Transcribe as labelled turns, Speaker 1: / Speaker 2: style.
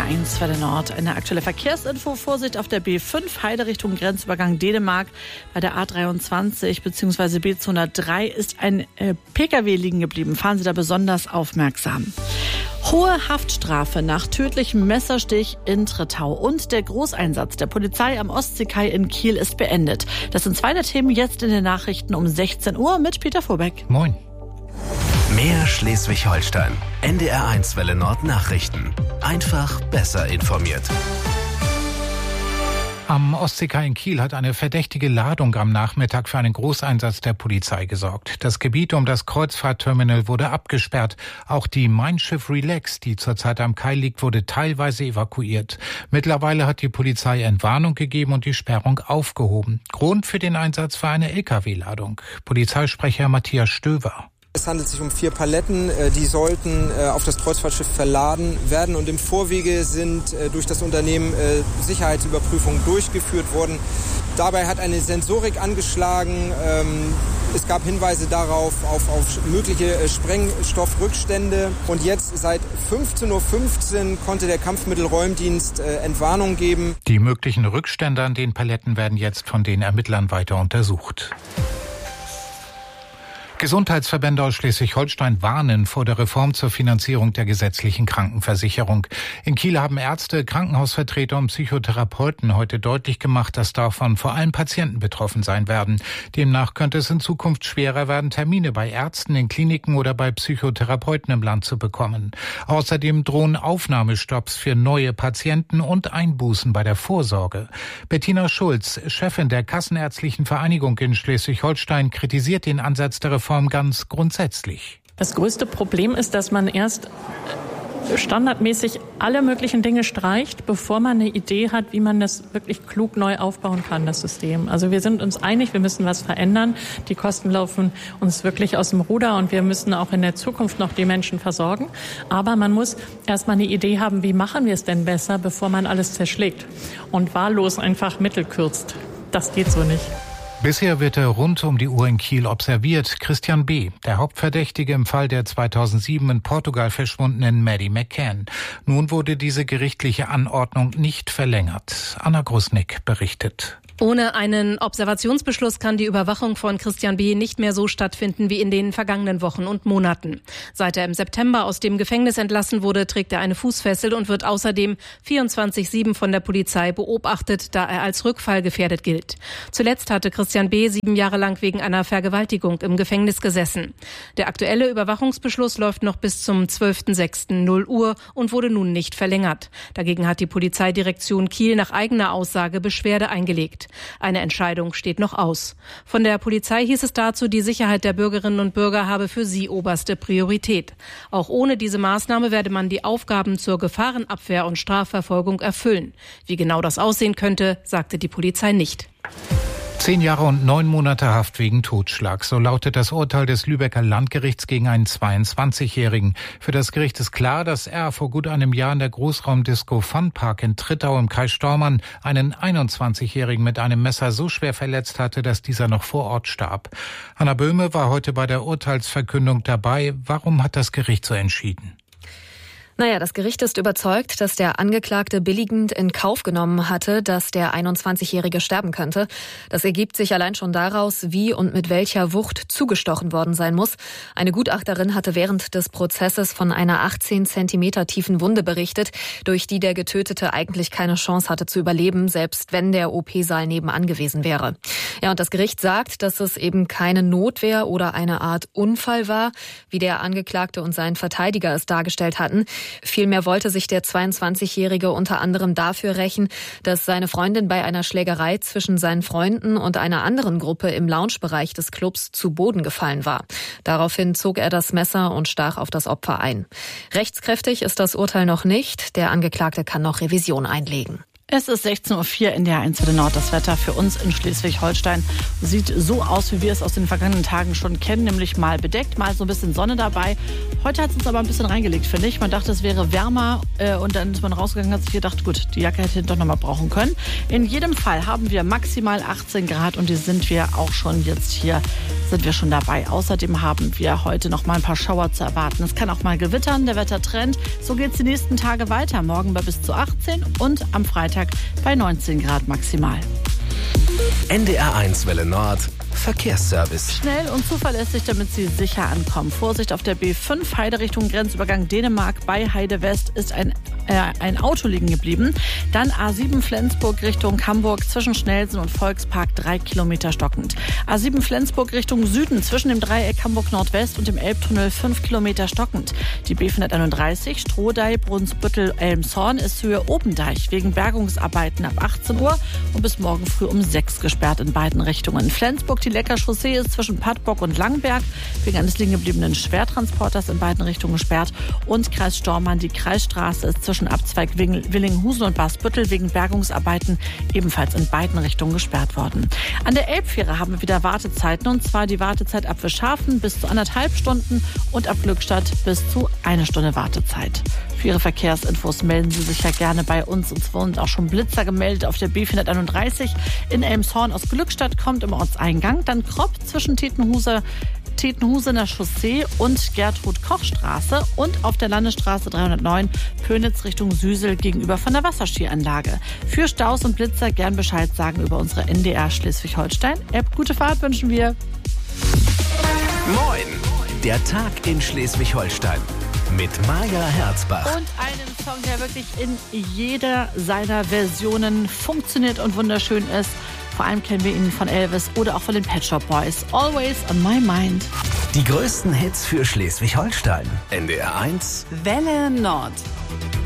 Speaker 1: NDR1 Welle Nord. Eine aktuelle Verkehrsinfo. Vorsicht auf der B5 Heide Richtung Grenzübergang Dänemark. Bei der A23 bzw. B203 ist ein Pkw liegen geblieben. Fahren Sie da besonders aufmerksam. Hohe Haftstrafe nach tödlichem Messerstich in Trittau und der Großeinsatz der Polizei am Ostseekai in Kiel ist beendet. Das sind zwei der Themen jetzt in den Nachrichten um 16 Uhr mit Peter Vorbeck.
Speaker 2: Moin.
Speaker 3: Mehr Schleswig-Holstein. NDR1 Welle Nord Nachrichten. Einfach besser informiert.
Speaker 2: Am Ostseekai in Kiel hat eine verdächtige Ladung am Nachmittag für einen Großeinsatz der Polizei gesorgt. Das Gebiet um das Kreuzfahrtterminal wurde abgesperrt. Auch die Mein Schiff Relax, die zurzeit am Kai liegt, wurde teilweise evakuiert. Mittlerweile hat die Polizei Entwarnung gegeben und die Sperrung aufgehoben. Grund für den Einsatz war eine Lkw-Ladung. Polizeisprecher Matthias Stöver.
Speaker 4: Es handelt sich um 4 Paletten, die sollten auf das Kreuzfahrtschiff verladen werden und im Vorwege sind durch das Unternehmen Sicherheitsüberprüfungen durchgeführt worden. Dabei hat eine Sensorik angeschlagen. Es gab Hinweise darauf auf mögliche Sprengstoffrückstände. Und jetzt seit 15:15 Uhr konnte der Kampfmittelräumdienst Entwarnung geben.
Speaker 2: Die möglichen Rückstände an den Paletten werden jetzt von den Ermittlern weiter untersucht. Gesundheitsverbände aus Schleswig-Holstein warnen vor der Reform zur Finanzierung der gesetzlichen Krankenversicherung. In Kiel haben Ärzte, Krankenhausvertreter und Psychotherapeuten heute deutlich gemacht, dass davon vor allem Patienten betroffen sein werden. Demnach könnte es in Zukunft schwerer werden, Termine bei Ärzten, in Kliniken oder bei Psychotherapeuten im Land zu bekommen. Außerdem drohen Aufnahmestopps für neue Patienten und Einbußen bei der Vorsorge. Bettina Schulz, Chefin der Kassenärztlichen Vereinigung in Schleswig-Holstein, kritisiert den Ansatz der Reform ganz grundsätzlich.
Speaker 5: Das größte Problem ist, dass man erst standardmäßig alle möglichen Dinge streicht, bevor man eine Idee hat, wie man das wirklich klug neu aufbauen kann, das System. Also wir sind uns einig, wir müssen was verändern. Die Kosten laufen uns wirklich aus dem Ruder und wir müssen auch in der Zukunft noch die Menschen versorgen. Aber man muss erstmal eine Idee haben, wie machen wir es denn besser, bevor man alles zerschlägt und wahllos einfach Mittel kürzt. Das geht so nicht.
Speaker 2: Bisher wird er rund um die Uhr in Kiel observiert. Christian B., der Hauptverdächtige im Fall der 2007 in Portugal verschwundenen Maddie McCann. Nun wurde diese gerichtliche Anordnung nicht verlängert. Anna Grusnick berichtet.
Speaker 6: Ohne einen Observationsbeschluss kann die Überwachung von Christian B. nicht mehr so stattfinden wie in den vergangenen Wochen und Monaten. Seit er im September aus dem Gefängnis entlassen wurde, trägt er eine Fußfessel und wird außerdem 24/7 von der Polizei beobachtet, da er als rückfallgefährdet gilt. Zuletzt hatte Christian B. 7 Jahre lang wegen einer Vergewaltigung im Gefängnis gesessen. Der aktuelle Überwachungsbeschluss läuft noch bis zum 12.06. 0 Uhr und wurde nun nicht verlängert. Dagegen hat die Polizeidirektion Kiel nach eigener Aussage Beschwerde eingelegt. Eine Entscheidung steht noch aus. Von der Polizei hieß es dazu, die Sicherheit der Bürgerinnen und Bürger habe für sie oberste Priorität. Auch ohne diese Maßnahme werde man die Aufgaben zur Gefahrenabwehr und Strafverfolgung erfüllen. Wie genau das aussehen könnte, sagte die Polizei nicht.
Speaker 2: 10 Jahre und 9 Monate Haft wegen Totschlags. So lautet das Urteil des Lübecker Landgerichts gegen einen 22-Jährigen. Für das Gericht ist klar, dass er vor gut einem Jahr in der Großraumdisco Funpark in Trittau im Kreis Stormann einen 21-Jährigen mit einem Messer so schwer verletzt hatte, dass dieser noch vor Ort starb. Hanna Böhme war heute bei der Urteilsverkündung dabei. Warum hat das Gericht so entschieden?
Speaker 6: Das Gericht ist überzeugt, dass der Angeklagte billigend in Kauf genommen hatte, dass der 21-Jährige sterben könnte. Das ergibt sich allein schon daraus, wie und mit welcher Wucht zugestochen worden sein muss. Eine Gutachterin hatte während des Prozesses von einer 18 Zentimeter tiefen Wunde berichtet, durch die der Getötete eigentlich keine Chance hatte zu überleben, selbst wenn der OP-Saal nebenan gewesen wäre. Ja, und das Gericht sagt, dass es eben keine Notwehr oder eine Art Unfall war, wie der Angeklagte und sein Verteidiger es dargestellt hatten. Vielmehr wollte sich der 22-Jährige unter anderem dafür rächen, dass seine Freundin bei einer Schlägerei zwischen seinen Freunden und einer anderen Gruppe im Loungebereich des Clubs zu Boden gefallen war. Daraufhin zog er das Messer und stach auf das Opfer ein. Rechtskräftig ist das Urteil noch nicht. Der Angeklagte kann noch Revision einlegen.
Speaker 1: Es ist 16:04 Uhr in der NDR1 Welle Nord. Das Wetter für uns in Schleswig-Holstein sieht so aus, wie wir es aus den vergangenen Tagen schon kennen, nämlich mal bedeckt, mal so ein bisschen Sonne dabei. Heute hat es uns aber ein bisschen reingelegt, finde ich. Man dachte, es wäre wärmer und dann ist man rausgegangen und hat sich gedacht, gut, die Jacke hätte ich doch noch mal brauchen können. In jedem Fall haben wir maximal 18 Grad und die sind wir auch schon jetzt hier, sind wir schon dabei. Außerdem haben wir heute noch mal ein paar Schauer zu erwarten. Es kann auch mal gewittern, der Wettertrend. So geht es die nächsten Tage weiter. Morgen bei bis zu 18 und am Freitag bei 19 Grad maximal.
Speaker 3: NDR1 Welle Nord Verkehrsservice.
Speaker 1: Schnell und zuverlässig, damit Sie sicher ankommen. Vorsicht auf der B5 Heide Richtung Grenzübergang Dänemark bei Heide West ist ein Auto liegen geblieben. Dann A7 Flensburg Richtung Hamburg zwischen Schnelsen und Volkspark 3 Kilometer stockend. A7 Flensburg Richtung Süden zwischen dem Dreieck Hamburg Nordwest und dem Elbtunnel 5 Kilometer stockend. Die B431 Strohdei Brunsbüttel Elmshorn ist Höhe Obendeich wegen Bergungsarbeiten ab 18 Uhr und bis morgen früh um 6 gesperrt in beiden Richtungen. Flensburg die Lecker Chaussee ist zwischen Pattbock und Langberg wegen eines liegen gebliebenen Schwertransporters in beiden Richtungen gesperrt und Kreis Stormann die Kreisstraße ist zwischen Abzweig Willinghusen und Basbüttel wegen Bergungsarbeiten ebenfalls in beiden Richtungen gesperrt worden. An der Elbfähre haben wir wieder Wartezeiten und zwar die Wartezeit ab Wischhafen bis zu 1,5 Stunden und ab Glückstadt bis zu 1 Stunde Wartezeit. Für Ihre Verkehrsinfos melden Sie sich ja gerne bei uns. Und zwar sind auch schon Blitzer gemeldet auf der B431 in Elmshorn aus Glückstadt kommt im Ortseingang. Dann Kropp zwischen Tetenhusener Chaussee und Gertrud-Koch-Straße und auf der Landesstraße 309 Pönitz Richtung Süsel gegenüber von der Wasserskianlage. Für Staus und Blitzer gern Bescheid sagen über unsere NDR Schleswig-Holstein-App. Gute Fahrt wünschen wir.
Speaker 3: Moin! Der Tag in Schleswig-Holstein mit Maja Herzbach.
Speaker 1: Und einen Song, der wirklich in jeder seiner Versionen funktioniert und wunderschön ist. Vor allem kennen wir ihn von Elvis oder auch von den Pet Shop Boys. Always on my mind.
Speaker 3: Die größten Hits für Schleswig-Holstein. NDR1
Speaker 7: Welle Nord.